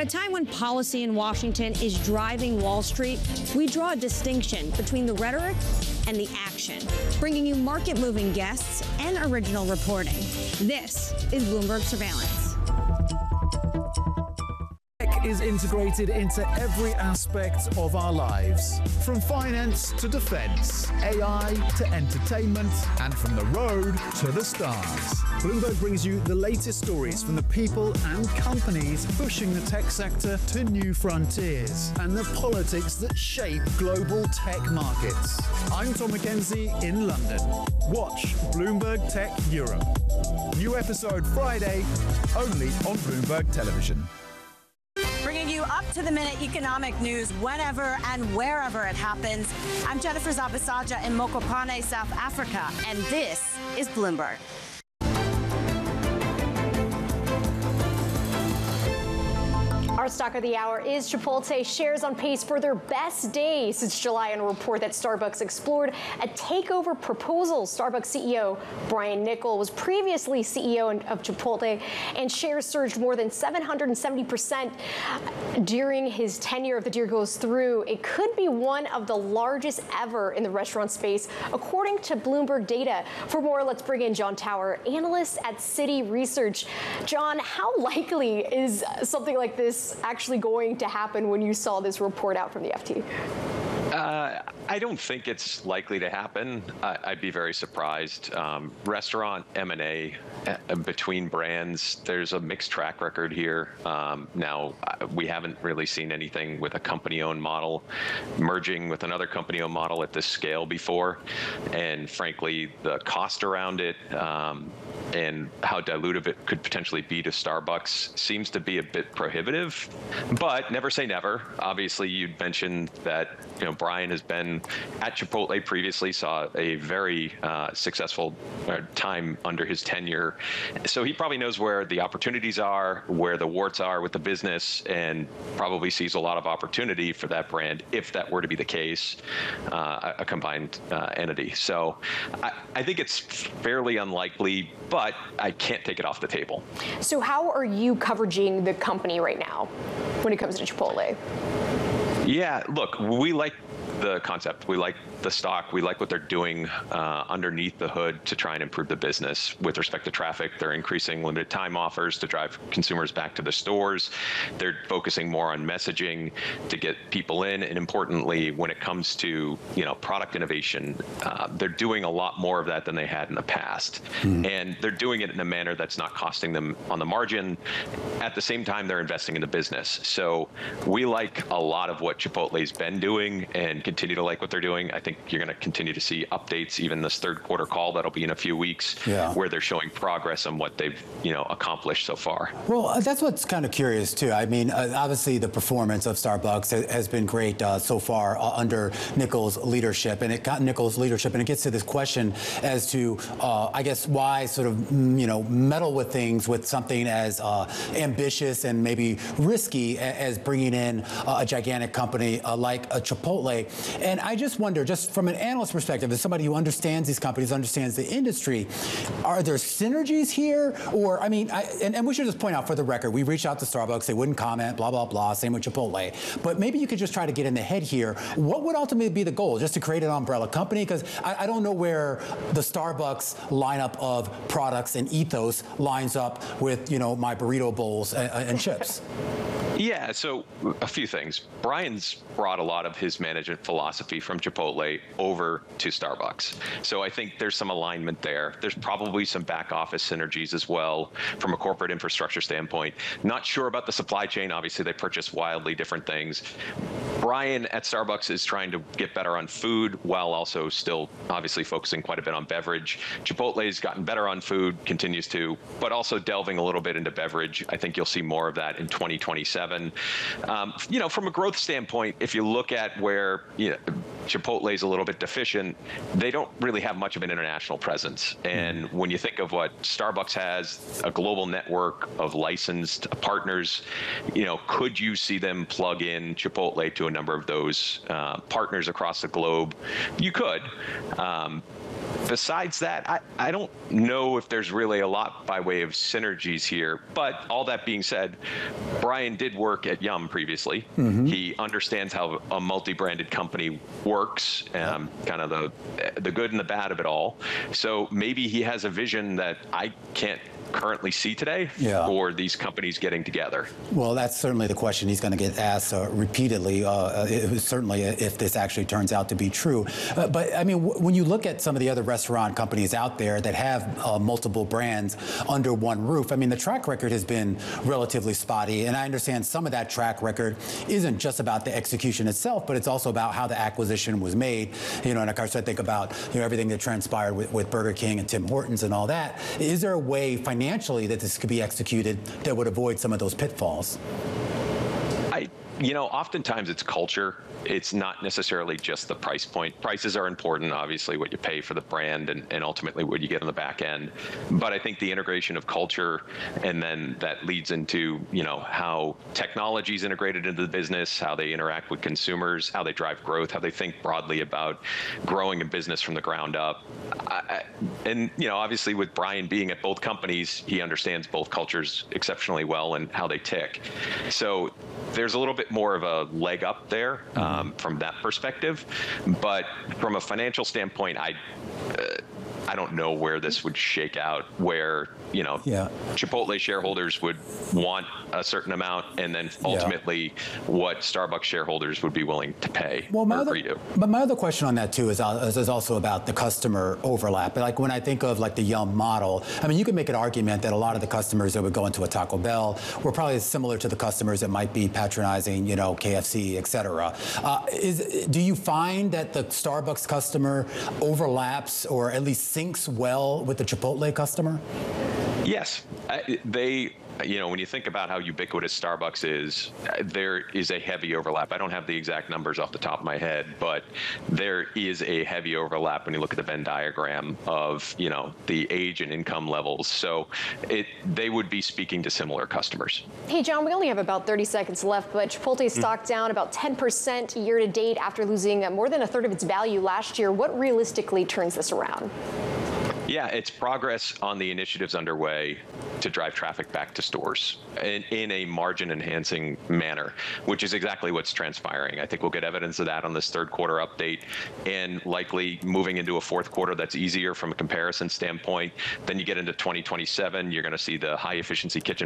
a time when policy in Washington is driving Wall Street, we draw a distinction between the rhetoric and the action, bringing you market-moving guests and original reporting. This is Bloomberg Surveillance. Tech is integrated into every aspect of our lives, from finance to defense, AI to entertainment, and from the road to the stars. Bloomberg brings you the latest stories from the people and companies pushing the tech sector to new frontiers and the politics that shape global tech markets. I'm Tom McKenzie in London. Watch Bloomberg Tech Europe. New episode Friday, only on Bloomberg Television. Bringing you up-to-the-minute economic news whenever and wherever it happens. I'm Jennifer Zabasaja in Mokopane, South Africa, and this is Bloomberg. Our stock of the hour is Chipotle. Shares on pace for their best day since July, and a report that Starbucks explored a takeover proposal. Starbucks CEO Brian Niccol was previously CEO of Chipotle, and shares surged more than 770% during his tenure. If the deal goes through, it could be one of the largest ever in the restaurant space, according to Bloomberg data. For more, let's bring in John Tower, analyst at Citi Research. John, how likely is something like this actually going to happen when you saw this report out from the FT? I don't think it's likely to happen. I'd be very surprised. Restaurant M&A between brands, there's a mixed track record here. Now, we haven't really seen anything with a company-owned model merging with another company-owned model at this scale before. And frankly, the cost around it and how dilutive it could potentially be to Starbucks seems to be a bit prohibitive. But never say never. Obviously, you'd mentioned that Brian has been at Chipotle previously, saw a very successful time under his tenure. So he probably knows where the opportunities are, where the warts are with the business, and probably sees a lot of opportunity for that brand if that were to be the case, a combined entity. So I think it's fairly unlikely, but I can't take it off the table. So how are you coveraging the company right now when it comes to Chipotle? Yeah, look, we like the concept. We like the stock. We like what they're doing underneath the hood to try and improve the business with respect to traffic. They're increasing limited time offers to drive consumers back to the stores. They're focusing more on messaging to get people in. And importantly, when it comes to product innovation, they're doing a lot more of that than they had in the past. And they're doing it in a manner that's not costing them on the margin. At the same time, they're investing in the business. So we like a lot of what Chipotle's been doing and continue to like what they're doing. I think you're going to continue to see updates, even this third quarter call that'll be in a few weeks, where they're showing progress on what they've accomplished so far. Well, that's what's kind of curious too. I mean, obviously the performance of Starbucks has been great so far under Niccol's leadership, and it gets to this question as to, I guess, why sort of meddle with things with something as ambitious and maybe risky as bringing in a gigantic company like a Chipotle. And I just wonder, just from an analyst perspective, as somebody who understands these companies, understands the industry, are there synergies here? Or, I mean, and we should just point out for the record, we reached out to Starbucks, they wouldn't comment, blah, blah, blah, same with Chipotle. But maybe you could just try to get in the head here. What would ultimately be the goal? Just to create an umbrella company? Because I don't know where the Starbucks lineup of products and ethos lines up with, my burrito bowls and chips. Yeah, so a few things. Brian's brought a lot of his management philosophy from Chipotle over to Starbucks. So I think there's some alignment there. There's probably some back office synergies as well from a corporate infrastructure standpoint. Not sure about the supply chain. Obviously, they purchase wildly different things. Brian at Starbucks is trying to get better on food while also still obviously focusing quite a bit on beverage. Chipotle's gotten better on food, continues to, but also delving a little bit into beverage. I think you'll see more of that in 2027. From a growth standpoint, if you look at where Chipotle is a little bit deficient, they don't really have much of an international presence. And when you think of what Starbucks has, a global network of licensed partners, could you see them plug in Chipotle to a number of those partners across the globe? You could. besides that, I don't know if there's really a lot by way of synergies here. But all that being said, Brian did work at Yum previously. He understands how a multi-branded company works, kind of the good and the bad of it all. So maybe he has a vision that I can't currently see today for these companies getting together. Well, that's certainly the question he's going to get asked repeatedly, certainly if this actually turns out to be true. But I mean, when you look at some of the other restaurant companies out there that have multiple brands under one roof, I mean, the track record has been relatively spotty. And I understand some of that track record isn't just about the execution itself, but it's also about how the acquisition was made. You know, and of course, I think about everything that transpired with Burger King and Tim Hortons and all that. Is there a way financially that this could be executed that would avoid some of those pitfalls? Oftentimes it's culture. It's not necessarily just the price point. Prices are important, obviously, what you pay for the brand and ultimately what you get on the back end. But I think the integration of culture, and then that leads into, how technology is integrated into the business, how they interact with consumers, how they drive growth, how they think broadly about growing a business from the ground up. Obviously with Brian being at both companies, he understands both cultures exceptionally well and how they tick. So there's a little bit more of a leg up there from that perspective. But from a financial standpoint, I don't know where this would shake out, where, Chipotle shareholders would want a certain amount, and then ultimately what Starbucks shareholders would be willing to pay or agree to. But my other question on that, too, is also about the customer overlap. Like when I think of like the Yum model, I mean, you could make an argument that a lot of the customers that would go into a Taco Bell were probably similar to the customers that might be patronizing, KFC, et cetera. Do you find that the Starbucks customer overlaps or at least syncs well with the Chipotle customer? Yes. When you think about how ubiquitous Starbucks is, there is a heavy overlap. I don't have the exact numbers off the top of my head, but there is a heavy overlap when you look at the Venn diagram of, the age and income levels. So they would be speaking to similar customers. Hey, John, we only have about 30 seconds left, but Chipotle's stock down about 10% year to date after losing more than a third of its value last year. What realistically turns this around? Yeah, it's progress on the initiatives underway to drive traffic back to stores in a margin-enhancing manner, which is exactly what's transpiring. I think we'll get evidence of that on this third quarter update, and likely moving into a fourth quarter that's easier from a comparison standpoint. Then you get into 2027, you're going to see the high-efficiency kitchen